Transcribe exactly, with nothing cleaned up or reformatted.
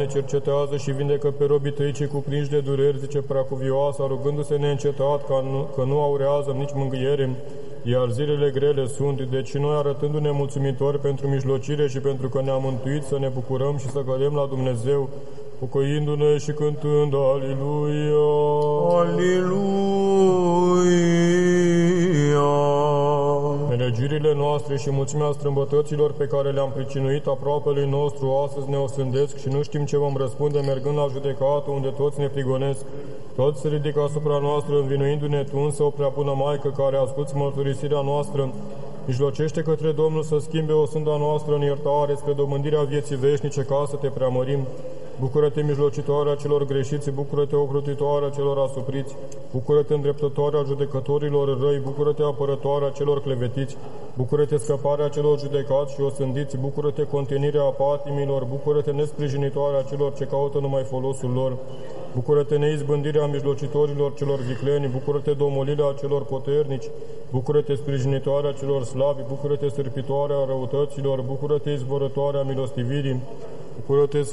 Doamne, cercetează și vindecă pe robii tăi cei cuprinși de dureri, zice Preacuvioasa, rugându-se neîncetat că nu, că nu aurează nici mângâiere, iar zilele grele sunt, deci noi arătându-ne mulțumitori pentru mijlocire și pentru că ne-am mântuit, să ne bucurăm și să cădem la Dumnezeu, pocăindu-ne și cântând Aliluia! Aliluia! Nelegiurile noastre și mulțimea strâmbătăților pe care le-am pricinuit aproapelui nostru astăzi ne osândesc și nu știm ce vom răspunde mergând la judecată unde toți ne prigonesc. Toți se ridică asupra noastră, învinuindu-ne tu însă, o prea bună Maică, care asculți mărturisirea noastră, mijlocește către Domnul să schimbe o sânda noastră în iertare spre dobândirea vieții veșnice, ca să te preamărim. Bucură-te, mijlocitoarea celor greșiți, bucură-te, ocrotitoarea celor asupriți, bucură-te, îndreptătoarea judecătorilor răi, bucură-te, apărătoarea celor clevetiți, bucură-te, scăparea celor judecați și osândiți, bucură-te, contenirea patimilor, bucură-te, nesprijinitoarea celor ce caută numai folosul lor, bucură-te, neizbândirea mijlocitorilor celor vicleni, bucură-te, domolirea celor poternici, bucură-te, sprijinitoarea celor slabi, bucură-te, stârpitoarea răutăților, bucură-te, izvorătoarea milostivirii, bucură-te,